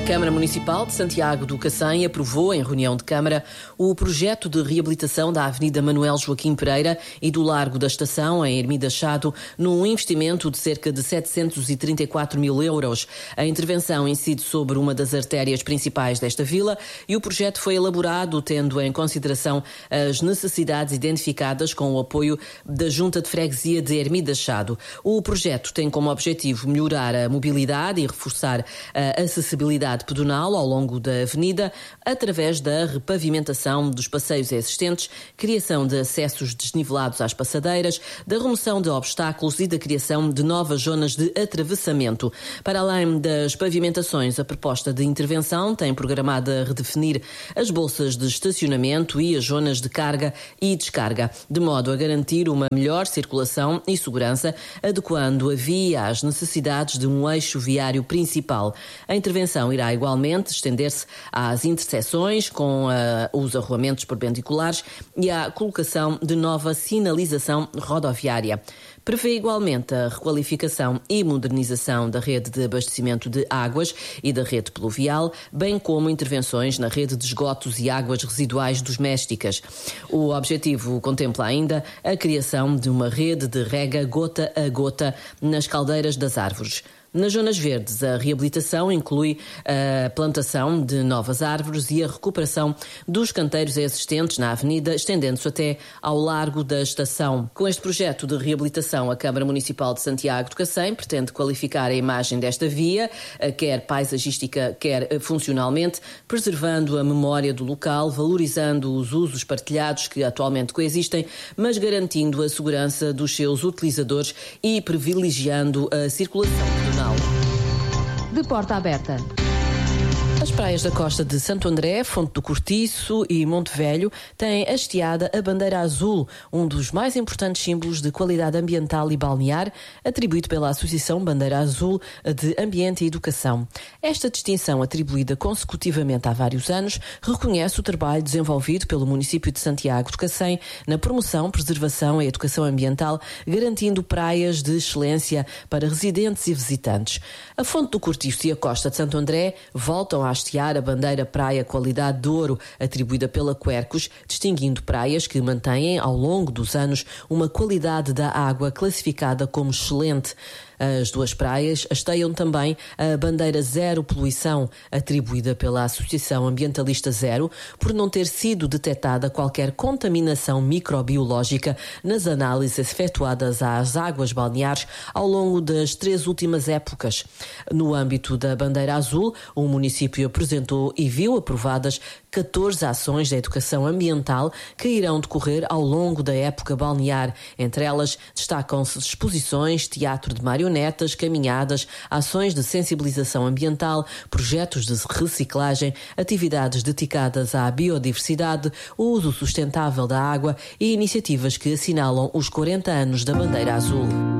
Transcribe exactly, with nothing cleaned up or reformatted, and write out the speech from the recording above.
Câmara Municipal de Santiago do Cacém aprovou, em reunião de Câmara, o projeto de reabilitação da Avenida Manuel Joaquim Pereira e do Largo da Estação, em Hermida Chado, num investimento de cerca de setecentos e trinta e quatro mil euros. A intervenção incide sobre uma das artérias principais desta vila e o projeto foi elaborado tendo em consideração as necessidades identificadas com o apoio da Junta de Freguesia de Hermida Chado. O projeto tem como objetivo melhorar a mobilidade e reforçar a acessibilidade pedonal ao longo da avenida através da repavimentação dos passeios existentes, criação de acessos desnivelados às passadeiras, da remoção de obstáculos e da criação de novas zonas de atravessamento. Para além das pavimentações, a proposta de intervenção tem programada redefinir as bolsas de estacionamento e as zonas de carga e descarga, de modo a garantir uma melhor circulação e segurança, adequando a via às necessidades de um eixo viário principal. A intervenção irá igualmente estender-se às interseções com uh, os arruamentos perpendiculares e à colocação de nova sinalização rodoviária. Prevê igualmente a requalificação e modernização da rede de abastecimento de águas e da rede pluvial, bem como intervenções na rede de esgotos e águas residuais domésticas. O objetivo contempla ainda a criação de uma rede de rega gota a gota nas caldeiras das árvores. Nas zonas verdes, a reabilitação inclui a plantação de novas árvores e a recuperação dos canteiros existentes na avenida, estendendo-se até ao largo da estação. Com este projeto de reabilitação, a Câmara Municipal de Santiago do Cacém pretende qualificar a imagem desta via, quer paisagística, quer funcionalmente, preservando a memória do local, valorizando os usos partilhados que atualmente coexistem, mas garantindo a segurança dos seus utilizadores e privilegiando a circulação pedonal. De porta aberta. As praias da costa de Santo André, Fonte do Cortiço e Monte Velho têm hasteada a bandeira azul, um dos mais importantes símbolos de qualidade ambiental e balnear, atribuído pela Associação Bandeira Azul de Ambiente e Educação. Esta distinção, atribuída consecutivamente há vários anos, reconhece o trabalho desenvolvido pelo município de Santiago do Cacém na promoção, preservação e educação ambiental, garantindo praias de excelência para residentes e visitantes. A Fonte do Cortiço e a costa de Santo André voltam a hastear a bandeira Praia Qualidade de Ouro, atribuída pela Quercus, distinguindo praias que mantêm, ao longo dos anos, uma qualidade da água classificada como excelente. As duas praias hasteiam também a bandeira Zero Poluição, atribuída pela Associação Ambientalista Zero, por não ter sido detectada qualquer contaminação microbiológica nas análises efetuadas às águas balneares ao longo das três últimas épocas. No âmbito da bandeira azul, o município apresentou e viu aprovadas catorze ações de educação ambiental que irão decorrer ao longo da época balnear. Entre elas, destacam-se exposições, teatro de marionetas, caminhadas, ações de sensibilização ambiental, projetos de reciclagem, atividades dedicadas à biodiversidade, o uso sustentável da água e iniciativas que assinalam os quarenta anos da bandeira azul.